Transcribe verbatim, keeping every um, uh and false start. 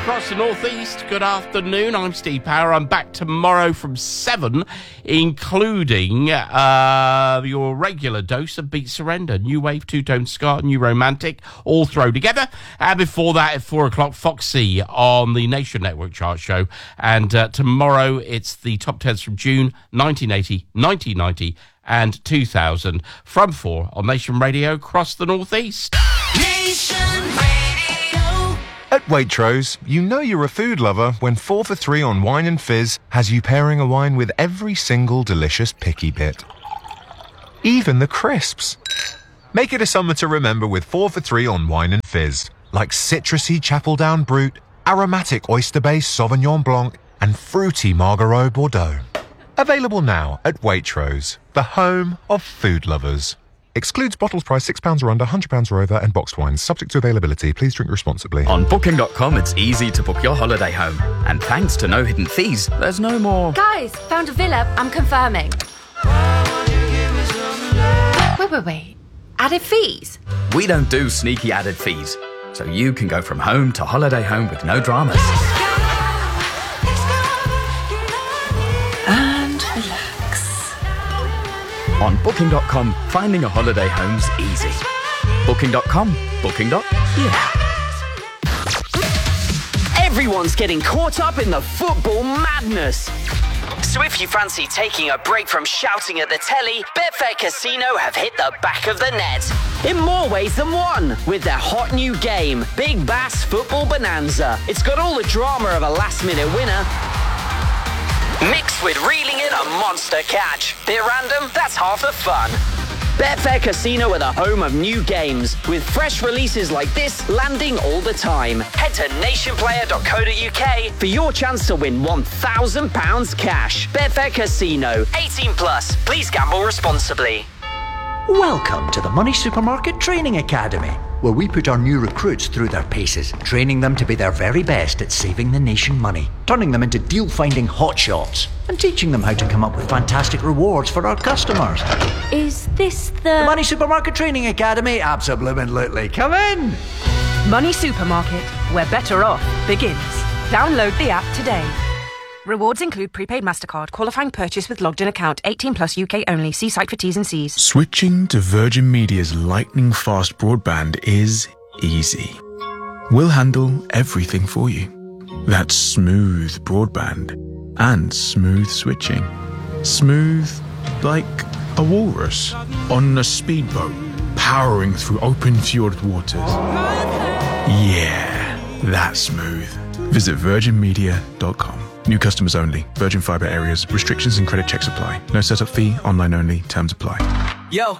Across the northeast, good afternoon. I'm Steve Power. I'm back tomorrow from seven, including uh, your regular dose of Beat Surrender, New Wave, Two-Tone Ska, New Romantic, all thrown together. And before that, at four o'clock, Foxy on the Nation Network chart show. And uh, tomorrow, it's the top tens from June nineteen eighty, nineteen ninety, and two thousand from four on Nation Radio across the northeast. Nation Radio. At Waitrose, you know you're a food lover when four for three on wine and fizz has you pairing a wine with every single delicious picky bit. Even the crisps. Make it a summer to remember with four for three on wine and fizz, like citrusy Chapeldown Brut, aromatic oyster-based Sauvignon Blanc, and fruity Margaux Bordeaux. Available now at Waitrose, the home of food lovers. Excludes bottles priced six pounds or under, one hundred pounds or over, and boxed wines. Subject to availability. Please drink responsibly. On Booking dot com, it's easy to book your holiday home. And thanks to no hidden fees, there's no more... Guys, found a villa. I'm confirming. Wait, wait, wait. Added fees? We don't do sneaky added fees. So you can go from home to holiday home with no dramas. And relax. On Booking dot com, finding a holiday home's easy. Booking dot com. Booking. Yeah. Everyone's getting caught up in the football madness. So if you fancy taking a break from shouting at the telly, Betfair Casino have hit the back of the net. In more ways than one, with their hot new game, Big Bass Football Bonanza. It's got all the drama of a last-minute winner, mixed with reeling in a monster catch. Bit random? That's half the fun. Betfair Casino are the home of new games, with fresh releases like this landing all the time. Head to nation player dot co dot uk for your chance to win one thousand pounds cash. Betfair Casino, eighteen plus. Please gamble responsibly. Welcome to the Money Supermarket Training Academy, where we put our new recruits through their paces, training them to be their very best at saving the nation money, turning them into deal-finding hotshots, and teaching them how to come up with fantastic rewards for our customers. Is this the... The Money Supermarket Training Academy? Absolutely. Come in! Money Supermarket, where better off begins. Download the app today. Rewards include prepaid MasterCard, qualifying purchase with logged-in account, eighteen plus U K only. See site for T's and C's. Switching to Virgin Media's lightning-fast broadband is easy. We'll handle everything for you. That's smooth broadband and smooth switching. Smooth like a walrus on a speedboat powering through open fjord waters. Yeah, that's smooth. Visit virgin media dot com. New customers only. Virgin Fibre areas. Restrictions and credit checks apply. No setup fee. Online only. Terms apply. Yo,